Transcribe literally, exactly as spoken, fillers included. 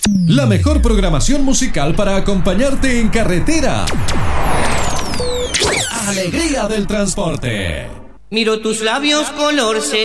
La mejor programación musical para acompañarte en carretera. Alegría del transporte. Miro tus labios color